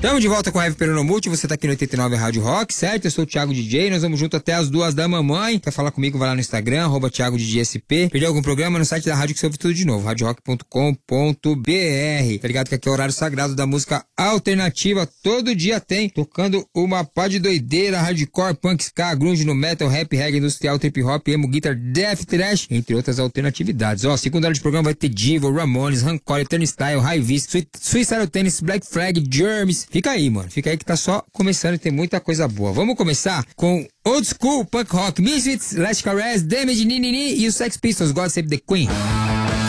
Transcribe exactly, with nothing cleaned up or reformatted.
Tamo de volta com a Heavy Peronomulti, você tá aqui no oitenta e nove Rádio Rock, certo? Eu sou o Thiago D J, nós vamos junto até as duas da mamãe. Quer falar comigo, vai lá no Instagram, arroba Thiago D J S P. Perdeu algum programa no site da rádio que você ouve tudo de novo, rádio rock ponto com ponto b r. Tá ligado que aqui é o horário sagrado da música alternativa, todo dia tem, tocando uma pá de doideira, hardcore, punk, ska, grunge, no metal, rap, reggae, industrial, trip hop, emo, guitar, death, trash, entre outras alternatividades. Ó, segunda hora de programa vai ter Divo, Ramones, Rancor, Turnstile, High Vis, Suicidal Tennis, Black Flag, Germs. Fica aí, mano. Fica aí que tá só começando e tem muita coisa boa. Vamos começar com Old School Punk Rock, Misfits, Last Caress, Damage, Ninini e os Sex Pistols, God Save the Queen.